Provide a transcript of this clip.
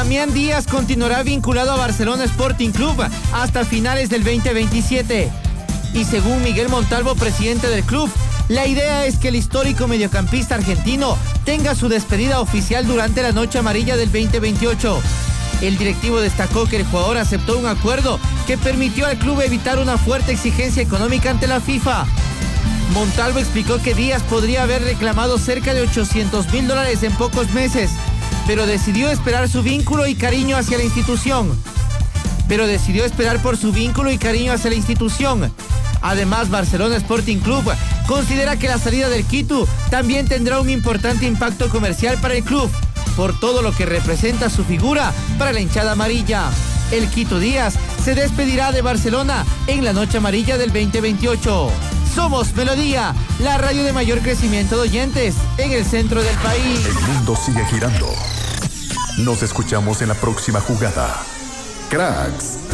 Damián Díaz continuará vinculado a Barcelona Sporting Club hasta finales del 2027. Y según Miguel Montalvo, presidente del club, la idea es que el histórico mediocampista argentino tenga su despedida oficial durante la noche amarilla del 2028. El directivo destacó que el jugador aceptó un acuerdo que permitió al club evitar una fuerte exigencia económica ante la FIFA. Montalvo explicó que Díaz podría haber reclamado cerca de $800,000 en pocos meses, pero decidió esperar su vínculo y cariño hacia la institución. Además, Barcelona Sporting Club considera que la salida del Quito también tendrá un importante impacto comercial para el club, por todo lo que representa su figura para la hinchada amarilla. El Quito Díaz se despedirá de Barcelona en la noche amarilla del 2028. Somos Melodía, la radio de mayor crecimiento de oyentes en el centro del país. El mundo sigue girando. Nos escuchamos en la próxima jugada. Cracks.